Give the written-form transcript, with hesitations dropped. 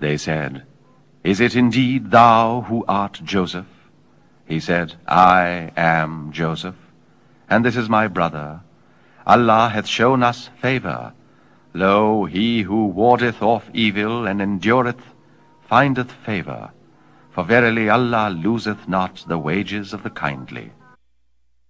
They said, Is it indeed thou who art Joseph? He said, I am Joseph, and this is my brother. Allah hath shown us favor. Lo, he who wardeth off evil and endureth findeth favor. For verily Allah loseth not the wages of the kindly.